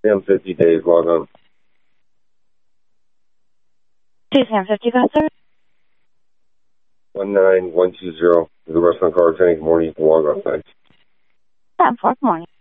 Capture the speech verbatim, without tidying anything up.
Sam fifty days, log on. Two Sam fifty, got sir? one nine one two zero. The restaurant car attending. Good morning. You can log on. Thanks. Sam four, good morning.